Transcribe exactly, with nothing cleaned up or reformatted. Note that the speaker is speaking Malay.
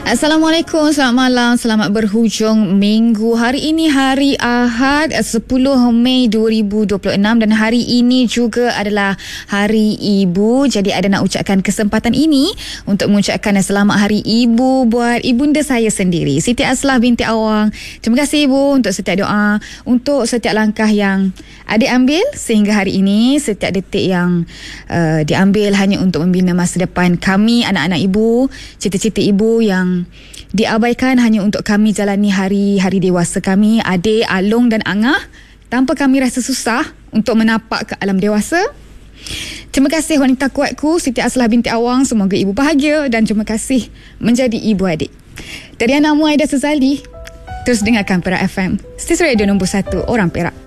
Assalamualaikum, selamat malam, selamat berhujung minggu. Hari ini hari Ahad, sepuluh Mei dua ribu dua puluh enam, dan hari ini juga adalah Hari Ibu. Jadi ada nak ucapkan kesempatan ini untuk mengucapkan selamat Hari Ibu buat ibunda saya sendiri, Siti Aslah binti Awang. Terima kasih Ibu untuk setiap doa, untuk setiap langkah yang adik ambil sehingga hari ini, setiap detik yang uh, diambil hanya untuk membina masa depan kami, anak-anak Ibu, cita-cita Ibu yang diabaikan hanya untuk kami jalani hari-hari dewasa kami, adik, Along dan Angah, tanpa kami rasa susah untuk menapak ke alam dewasa. Terima kasih wanita kuatku, Siti Aslah binti Awang. Semoga ibu bahagia dan terima kasih menjadi ibu adik. Dari Ana Muaida Suzali, terus dengarkan Perak F M, stesen radio nombor satu orang Perak.